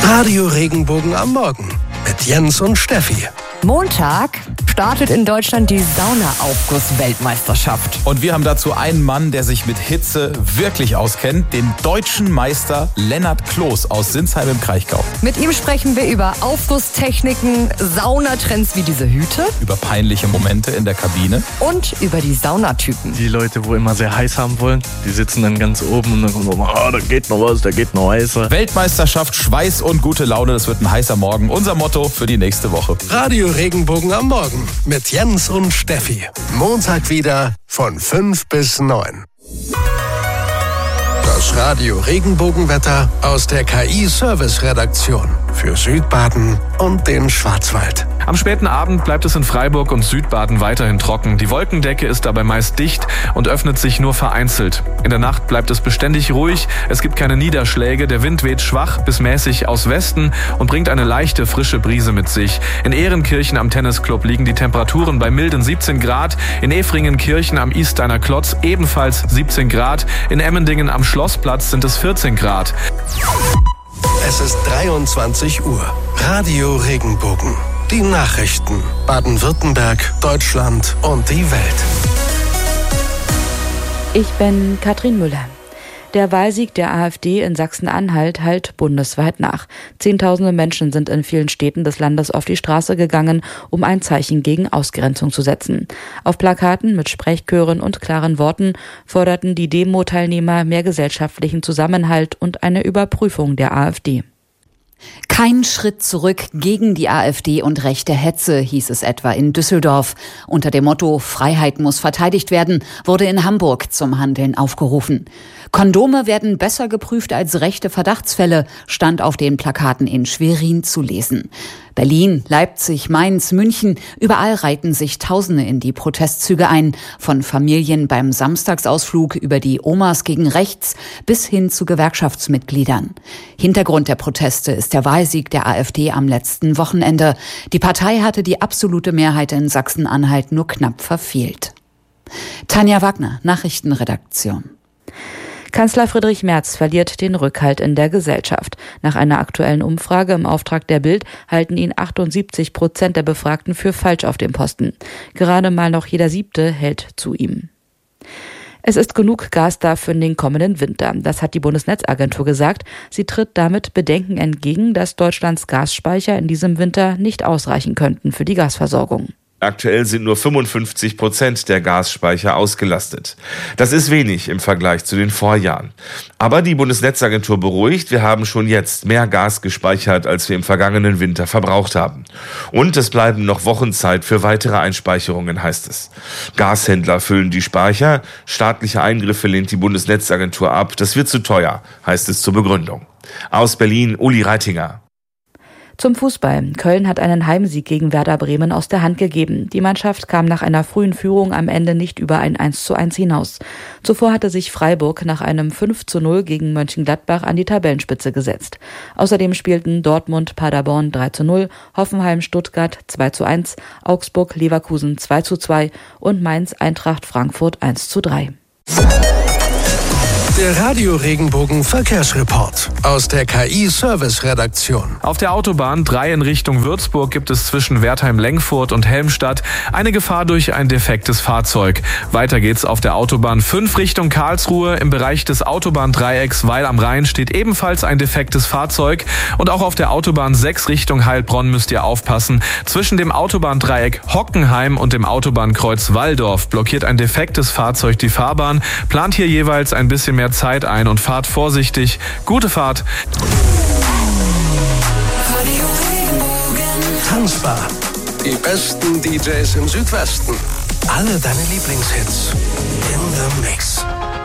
Radio Regenbogen am Morgen mit Jens und Steffi. Montag startet in Deutschland die Saunaaufguss-Weltmeisterschaft. Und wir haben dazu einen Mann, der sich mit Hitze wirklich auskennt, den deutschen Meister Lennart Kloß aus Sinsheim im Kraichgau. Mit ihm sprechen wir über Aufgusstechniken, Saunatrends wie diese Hüte, Über peinliche Momente in der Kabine. und über die Saunatypen. Die Leute, wo immer sehr heiß haben wollen, die sitzen dann ganz oben und dann kommt so, da geht noch was, da geht noch heißer. Weltmeisterschaft, Schweiß und gute Laune, das wird ein heißer Morgen. Unser Motto für die nächste Woche. Radio Regenbogen am Morgen mit Jens und Steffi. Montag wieder von 5 bis 9. Das Radio Regenbogenwetter aus der KI-Service-Redaktion für Südbaden und den Schwarzwald. Am späten Abend bleibt es in Freiburg und Südbaden weiterhin trocken. Die Wolkendecke ist dabei meist dicht und öffnet sich nur vereinzelt. In der Nacht bleibt es beständig ruhig, es gibt keine Niederschläge, der Wind weht schwach bis mäßig aus Westen und bringt eine leichte, frische Brise mit sich. In Ehrenkirchen am Tennisclub liegen die Temperaturen bei milden 17 Grad, in Efringenkirchen am Isteiner Klotz ebenfalls 17 Grad, in Emmendingen am Schlossplatz sind es 14 Grad. Es ist 23 Uhr. Radio Regenbogen. Die Nachrichten. Baden-Württemberg, Deutschland und die Welt. Ich bin Katrin Müller. Der Wahlsieg der AfD in Sachsen-Anhalt hallt bundesweit nach. Zehntausende Menschen sind in vielen Städten des Landes auf die Straße gegangen, um ein Zeichen gegen Ausgrenzung zu setzen. Auf Plakaten mit Sprechchören und klaren Worten forderten die Demo-Teilnehmer mehr gesellschaftlichen Zusammenhalt und eine Überprüfung der AfD. Kein Schritt zurück gegen die AfD und rechte Hetze, hieß es etwa in Düsseldorf. Unter dem Motto Freiheit muss verteidigt werden, wurde in Hamburg zum Handeln aufgerufen. Kondome werden besser geprüft als rechte Verdachtsfälle, stand auf den Plakaten in Schwerin zu lesen. Berlin, Leipzig, Mainz, München, überall reihten sich Tausende in die Protestzüge ein. Von Familien beim Samstagsausflug über die Omas gegen rechts bis hin zu Gewerkschaftsmitgliedern. Hintergrund der Proteste ist der Wahlsieg der AfD am letzten Wochenende. Die Partei hatte die absolute Mehrheit in Sachsen-Anhalt nur knapp verfehlt. Tanja Wagner, Nachrichtenredaktion. Kanzler Friedrich Merz verliert den Rückhalt in der Gesellschaft. Nach einer aktuellen Umfrage im Auftrag der Bild halten ihn 78% der Befragten für falsch auf dem Posten. Gerade mal noch jeder Siebte hält zu ihm. Es ist genug Gas da für den kommenden Winter. Das hat die Bundesnetzagentur gesagt. Sie tritt damit Bedenken entgegen, dass Deutschlands Gasspeicher in diesem Winter nicht ausreichen könnten für die Gasversorgung. Aktuell sind nur 55% der Gasspeicher ausgelastet. Das ist wenig im Vergleich zu den Vorjahren. Aber die Bundesnetzagentur beruhigt, wir haben schon jetzt mehr Gas gespeichert, als wir im vergangenen Winter verbraucht haben. Und es bleiben noch Wochen Zeit für weitere Einspeicherungen, heißt es. Gashändler füllen die Speicher, staatliche Eingriffe lehnt die Bundesnetzagentur ab. Das wird zu teuer, heißt es zur Begründung. Aus Berlin, Uli Reitinger. Zum Fußball. Köln hat einen Heimsieg gegen Werder Bremen aus der Hand gegeben. Die Mannschaft kam nach einer frühen Führung am Ende nicht über ein 1:1 hinaus. Zuvor hatte sich Freiburg nach einem 5:0 gegen Mönchengladbach an die Tabellenspitze gesetzt. Außerdem spielten Dortmund Paderborn 3:0, Hoffenheim Stuttgart 2:1, Augsburg Leverkusen 2:2 und Mainz Eintracht Frankfurt 1:3. Der Radio Regenbogen Verkehrsreport aus der KI-Service-Redaktion. Auf der Autobahn 3 in Richtung Würzburg gibt es zwischen Wertheim-Lengfurt und Helmstadt eine Gefahr durch ein defektes Fahrzeug. Weiter geht's auf der Autobahn 5 Richtung Karlsruhe. Im Bereich des Autobahndreiecks Weil am Rhein steht ebenfalls ein defektes Fahrzeug. Und auch auf der Autobahn 6 Richtung Heilbronn müsst ihr aufpassen. Zwischen dem Autobahndreieck Hockenheim und dem Autobahnkreuz Walldorf blockiert ein defektes Fahrzeug die Fahrbahn. Plant hier jeweils ein bisschen mehr Zeit ein und fahrt vorsichtig. Gute Fahrt. Tanzbar. Die besten DJs im Südwesten. Alle deine Lieblingshits. In the Mix.